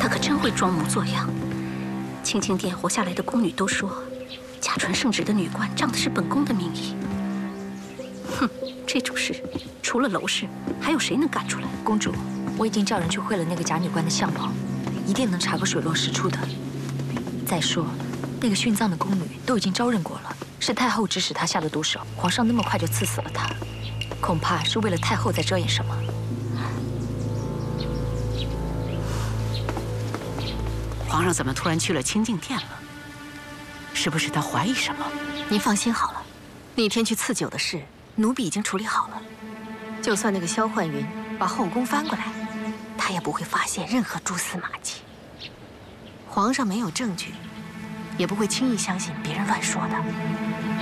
可真会装模作样。清静殿活下来的宫女都说，假传圣旨的女官仗的是本宫的名义。哼，这种事，除了娄氏，还有谁能干出来？ 公主，我已经叫人去会了那个假女官的相貌，一定能查个水落石出的。再说，那个殉葬的宫女都已经招认过了，是太后指使她下的毒手。皇上那么快就赐死了她，恐怕是为了太后在遮掩什么。 皇上怎么突然去了清静殿了？是不是他怀疑什么？ 您放心好了，那天去赐酒的事，奴婢已经处理好了。就算那个萧焕云把后宫翻过来，他也不会发现任何蛛丝马迹。皇上没有证据，也不会轻易相信别人乱说的。